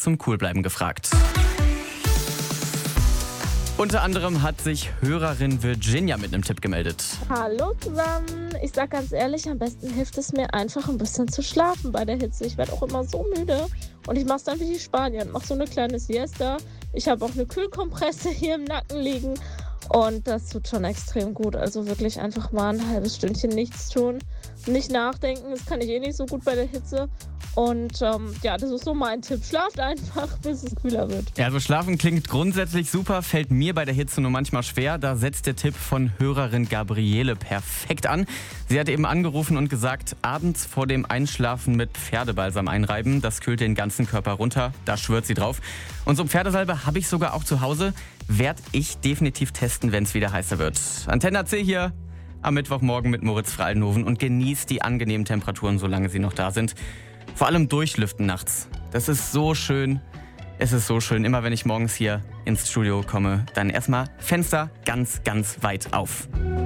zum Coolbleiben gefragt. Unter anderem hat sich Hörerin Virginia mit einem Tipp gemeldet. Hallo zusammen. Ich sag ganz ehrlich, am besten hilft es mir einfach ein bisschen zu schlafen bei der Hitze. Ich werde auch immer so müde. Und ich mache es dann wie die Spanier und mache so eine kleine Siesta. Ich habe auch eine Kühlkompresse hier im Nacken liegen. Und das tut schon extrem gut. Also wirklich einfach mal ein halbes Stündchen nichts tun. Nicht nachdenken, das kann ich eh nicht so gut bei der Hitze. Und das ist so mein Tipp. Schlaft einfach, bis es kühler wird. Ja, also schlafen klingt grundsätzlich super, fällt mir bei der Hitze nur manchmal schwer. Da setzt der Tipp von Hörerin Gabriele perfekt an. Sie hat eben angerufen und gesagt, abends vor dem Einschlafen mit Pferdebalsam einreiben. Das kühlt den ganzen Körper runter, da schwört sie drauf. Und so Pferdesalbe habe ich sogar auch zu Hause. Werd ich definitiv testen, wenn es wieder heißer wird. Antenne AC hier am Mittwochmorgen mit Moritz Fraldenhoven und genießt die angenehmen Temperaturen, solange sie noch da sind. Vor allem durchlüften nachts. Das ist so schön. Es ist so schön. Immer wenn ich morgens hier ins Studio komme, dann erstmal Fenster ganz, ganz weit auf.